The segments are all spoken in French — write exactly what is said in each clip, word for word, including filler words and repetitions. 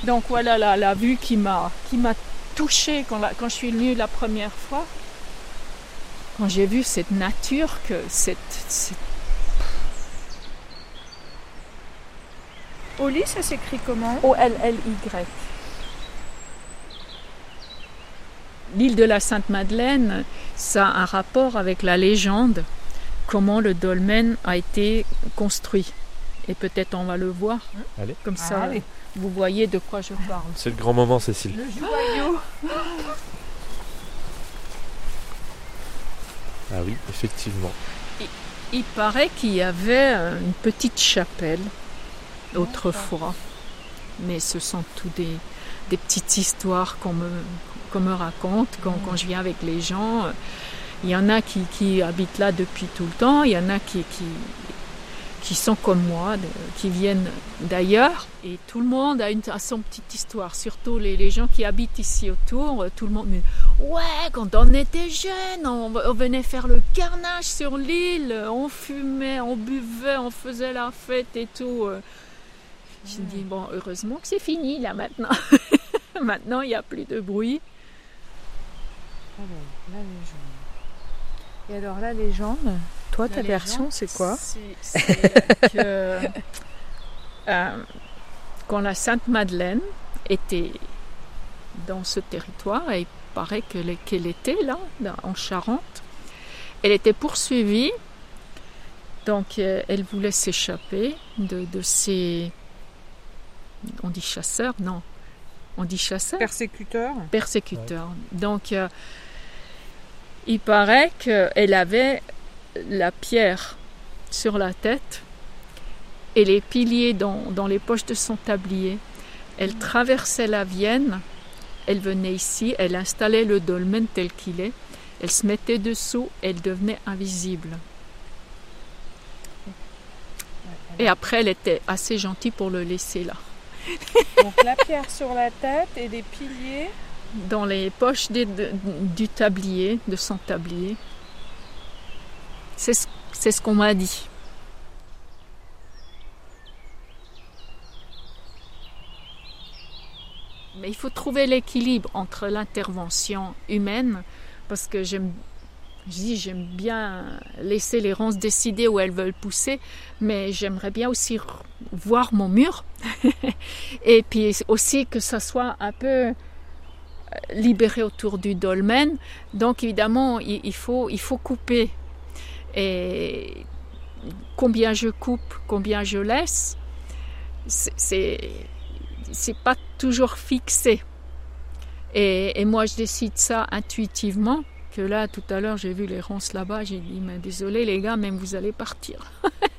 Donc voilà la, la vue qui m'a, qui m'a touchée quand, la, quand je suis venue la première fois. Quand j'ai vu cette nature, que cette, cette... Oli, ça s'écrit comment? O L L Y. L'île de la Sainte-Madeleine, ça a un rapport avec la légende, comment le dolmen a été construit. Et peut-être on va le voir. Allez. Comme ça, Allez. vous voyez de quoi je parle. C'est le grand moment, Cécile. Le joyau. Ah oui, effectivement. Il paraît qu'il y avait une petite chapelle autrefois. Mais ce sont toutes des, des petites histoires qu'on me, qu'on me raconte quand, quand je viens avec les gens. Il y en a qui, qui habitent là depuis tout le temps, il y en a qui, qui, qui sont comme moi, de, qui viennent d'ailleurs. Et tout le monde a, une, a son petite histoire, surtout les, les gens qui habitent ici autour. Tout le monde me dit « Ouais, quand on était jeune, on, on venait faire le carnage sur l'île, on fumait, on buvait, on faisait la fête et tout. » Je me dis « Bon, heureusement que c'est fini là maintenant. Maintenant, il n'y a plus de bruit. » Alors, la légende. Et alors, la légende, toi, ta La version, légende, c'est quoi? C'est, c'est que euh, quand la Sainte-Madeleine était dans ce territoire, et il paraît qu'elle, qu'elle était là, en Charente, elle était poursuivie, donc euh, elle voulait s'échapper de, de ces... On dit chasseurs? Non. On dit chasseurs? Persécuteur. Persécuteurs. Ouais. Donc, euh, il paraît qu'elle avait la pierre sur la tête et les piliers dans, dans les poches de son tablier. Elle traversait la Vienne, elle venait ici, elle installait le dolmen tel qu'il est, elle se mettait dessous, elle devenait invisible. Et après, elle était assez gentille pour le laisser là. Donc la pierre sur la tête et des piliers dans les poches des, de, du tablier, de son tablier. C'est ce, c'est ce qu'on m'a dit. Mais il faut trouver l'équilibre entre l'intervention humaine, parce que j'aime, je dis, j'aime bien laisser les ronces décider où elles veulent pousser, mais j'aimerais bien aussi voir mon mur et puis aussi que ça soit un peu libéré autour du dolmen. Donc évidemment, il, il, faut, il faut couper. Et combien je coupe, combien je laisse, c'est, c'est, c'est pas toujours fixé. Et, et moi, je décide ça intuitivement. Que là, tout à l'heure, j'ai vu les ronces là-bas, j'ai dit, mais désolé les gars, même vous allez partir.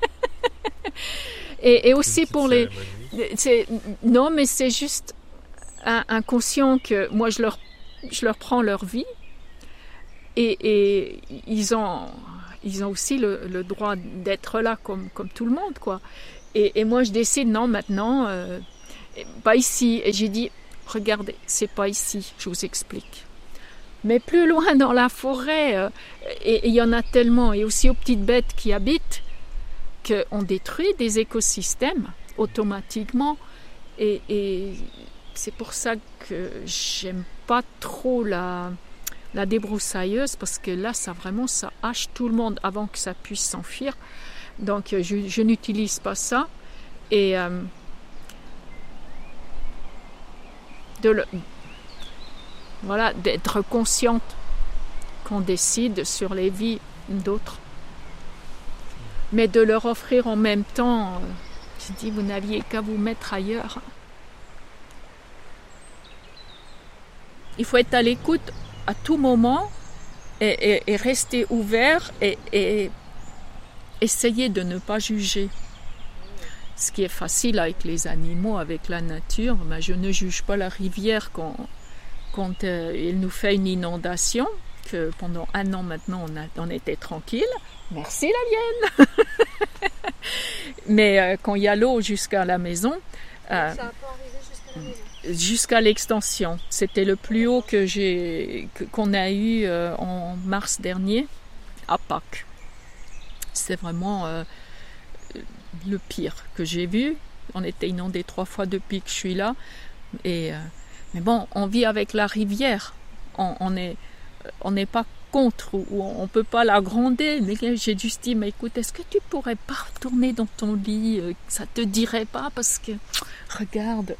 et, et aussi pour les... C'est, non, mais c'est juste un, inconscient que moi, je leur, je leur prends leur vie. Et, et ils, ont, ils ont aussi le, le droit d'être là comme, comme tout le monde, quoi. Et, et moi, je décide, non, maintenant, euh, pas ici. Et j'ai dit, regardez, c'est pas ici, je vous explique. Mais plus loin dans la forêt, euh, et il y en a tellement, et aussi aux petites bêtes qui habitent, qu'on détruit des écosystèmes automatiquement. Et, et c'est pour ça que j'aime pas trop la, la débroussailleuse, parce que là, ça vraiment, ça hache tout le monde avant que ça puisse s'enfuir. Donc, je, je n'utilise pas ça. Et euh, de le... Voilà, d'être consciente qu'on décide sur les vies d'autres. Mais de leur offrir en même temps, je dis, vous n'aviez qu'à vous mettre ailleurs. Il faut être à l'écoute à tout moment et, et, et rester ouvert et, et essayer de ne pas juger. Ce qui est facile avec les animaux, avec la nature. Ben, je ne juge pas la rivière quand... quand euh, il nous fait une inondation, que pendant un an maintenant on, a, on était tranquille. Merci la Vienne. Mais euh, quand il y a l'eau jusqu'à la maison, euh, ça a pas arrivé jusqu'à la maison. Jusqu'à l'extension. C'était le plus haut que j'ai, que, qu'on a eu euh, en mars dernier à Pâques. C'est vraiment euh, le pire que j'ai vu. On était inondé trois fois depuis que je suis là. Et, euh, mais bon, on vit avec la rivière. On, on est, on n'est pas contre ou on ne peut pas la gronder. Mais j'ai juste dit, mais écoute, est-ce que tu pourrais pas retourner dans ton lit? Ça te dirait pas parce que, regarde.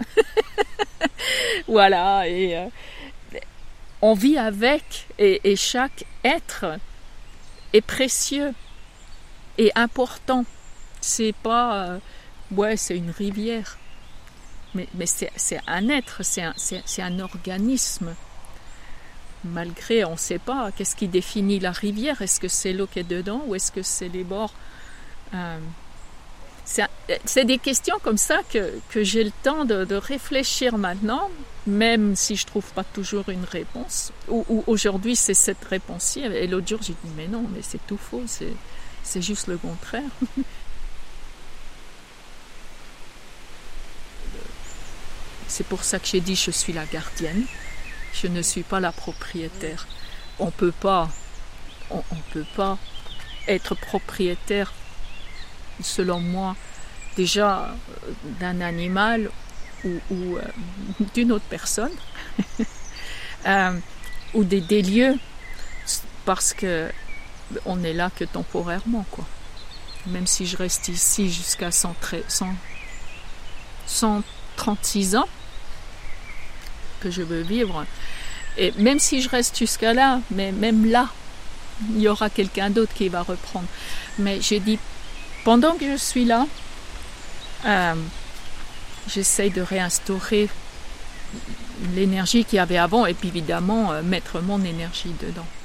Voilà. Et euh, on vit avec et, et chaque être est précieux et important. C'est pas, euh, ouais, c'est une rivière. Mais, mais c'est, c'est un être, c'est un, c'est, c'est un organisme. Malgré, on ne sait pas, qu'est-ce qui définit la rivière? Est-ce que c'est l'eau qui est dedans ou est-ce que c'est les bords? euh, c'est, c'est des questions comme ça que, que j'ai le temps de, de réfléchir maintenant, même si je ne trouve pas toujours une réponse. Ou, ou aujourd'hui, c'est cette réponse-ci. Et l'autre jour, j'ai dit, mais non, mais c'est tout faux, c'est, c'est juste le contraire. C'est pour ça que j'ai dit, je suis la gardienne. Je ne suis pas la propriétaire. On peut pas, on, on peut pas être propriétaire, selon moi, déjà d'un animal ou, ou euh, d'une autre personne, euh, ou des, des lieux, parce que on n'est là que temporairement, quoi. Même si je reste ici jusqu'à cent trente-six ans, que je veux vivre. Et même si je reste jusqu'à là, mais même là, il y aura quelqu'un d'autre qui va reprendre. Mais j'ai dit, pendant que je suis là, euh, j'essaye de réinstaurer l'énergie qu'il y avait avant et puis évidemment euh, mettre mon énergie dedans.